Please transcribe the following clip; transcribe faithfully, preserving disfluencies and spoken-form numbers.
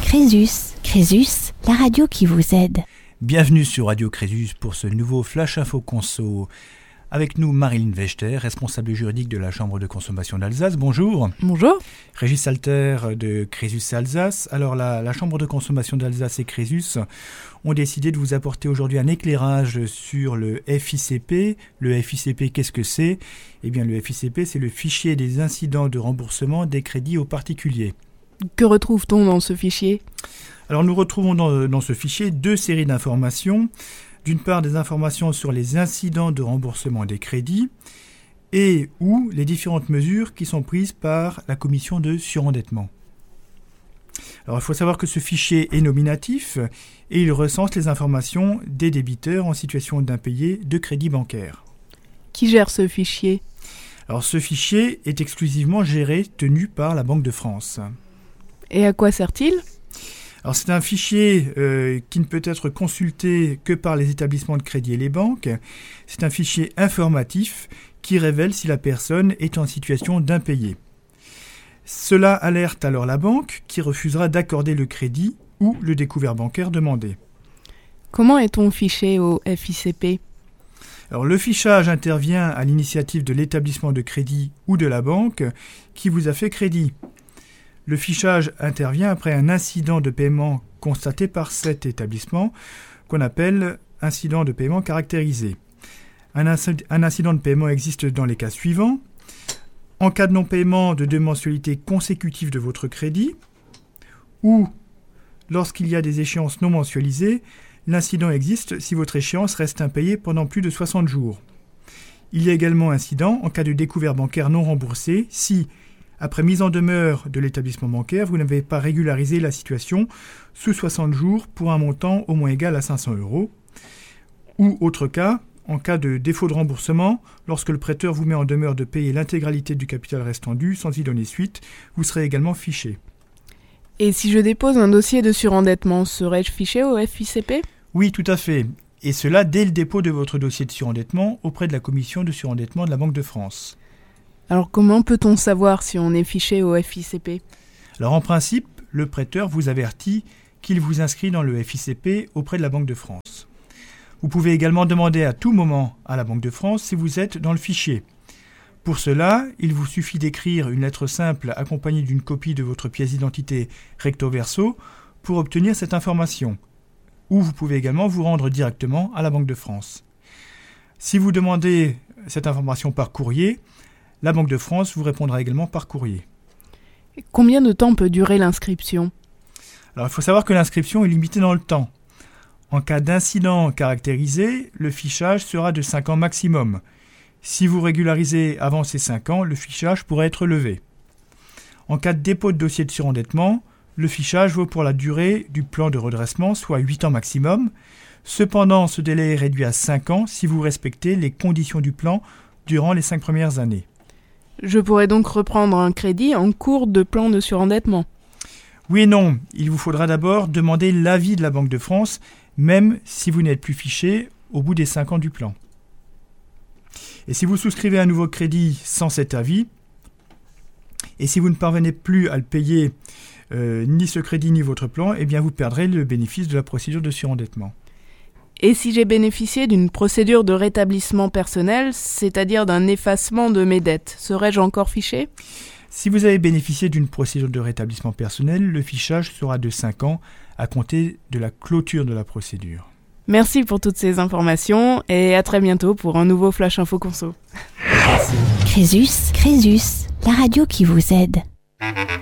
Crésus, Crésus, la radio qui vous aide. Bienvenue sur Radio Crésus pour ce nouveau Flash Info Conso. Avec nous, Marilyn Wechter, responsable juridique de la Chambre de consommation d'Alsace. Bonjour. Bonjour. Régis Alter de Crésus Alsace. Alors, la, la Chambre de consommation d'Alsace et Crésus ont décidé de vous apporter aujourd'hui un éclairage sur le F I C P. Le F I C P, qu'est-ce que c'est ? Eh bien, le F I C P, c'est le fichier des incidents de remboursement des crédits aux particuliers. Que retrouve-t-on dans ce fichier ? Alors, nous retrouvons dans, dans ce fichier deux séries d'informations. D'une part, des informations sur les incidents de remboursement des crédits et ou les différentes mesures qui sont prises par la commission de surendettement. Alors, il faut savoir que ce fichier est nominatif et il recense les informations des débiteurs en situation d'impayé de crédit bancaire. Qui gère ce fichier ? Alors, ce fichier est exclusivement géré, tenu par la Banque de France. Et à quoi sert-il ? Alors, c'est un fichier euh, qui ne peut être consulté que par les établissements de crédit et les banques. C'est un fichier informatif qui révèle si la personne est en situation d'impayé. Cela alerte alors la banque qui refusera d'accorder le crédit ou le découvert bancaire demandé. Comment est-on fiché au F I C P ? Alors, le fichage intervient à l'initiative de l'établissement de crédit ou de la banque qui vous a fait crédit. Le fichage intervient après un incident de paiement constaté par cet établissement qu'on appelle incident de paiement caractérisé. Un, inc- un incident de paiement existe dans les cas suivants. En cas de non-paiement de deux mensualités consécutives de votre crédit ou lorsqu'il y a des échéances non mensualisées, l'incident existe si votre échéance reste impayée pendant plus de soixante jours. Il y a également incident en cas de découvert bancaire non remboursé si après mise en demeure de l'établissement bancaire, vous n'avez pas régularisé la situation sous soixante jours pour un montant au moins égal à cinq cents euros. Ou autre cas, en cas de défaut de remboursement, lorsque le prêteur vous met en demeure de payer l'intégralité du capital restant dû sans y donner suite, vous serez également fiché. Et si je dépose un dossier de surendettement, serais-je fiché au F I C P ? Oui, tout à fait. Et cela dès le dépôt de votre dossier de surendettement auprès de la commission de surendettement de la Banque de France. Alors comment peut-on savoir si on est fiché au F I C P ? Alors en principe, le prêteur vous avertit qu'il vous inscrit dans le F I C P auprès de la Banque de France. Vous pouvez également demander à tout moment à la Banque de France si vous êtes dans le fichier. Pour cela, il vous suffit d'écrire une lettre simple accompagnée d'une copie de votre pièce d'identité recto verso pour obtenir cette information. Ou vous pouvez également vous rendre directement à la Banque de France. Si vous demandez cette information par courrier, la Banque de France vous répondra également par courrier. Combien de temps peut durer l'inscription ? Alors, il faut savoir que l'inscription est limitée dans le temps. En cas d'incident caractérisé, le fichage sera de cinq ans maximum. Si vous régularisez avant ces cinq ans, le fichage pourrait être levé. En cas de dépôt de dossier de surendettement, le fichage vaut pour la durée du plan de redressement, soit huit ans maximum. Cependant, ce délai est réduit à cinq ans si vous respectez les conditions du plan durant les cinq premières années. Je pourrais donc reprendre un crédit en cours de plan de surendettement. Oui et non, il vous faudra d'abord demander l'avis de la Banque de France, même si vous n'êtes plus fiché au bout des cinq ans du plan. Et si vous souscrivez un nouveau crédit sans cet avis, et si vous ne parvenez plus à le payer, euh, ni ce crédit ni votre plan, eh bien vous perdrez le bénéfice de la procédure de surendettement. Et si j'ai bénéficié d'une procédure de rétablissement personnel, c'est-à-dire d'un effacement de mes dettes, serais-je encore fiché ? Si vous avez bénéficié d'une procédure de rétablissement personnel, le fichage sera de cinq ans à compter de la clôture de la procédure. Merci pour toutes ces informations et à très bientôt pour un nouveau Flash Info Conso. Crésus, Crésus, la radio qui vous aide.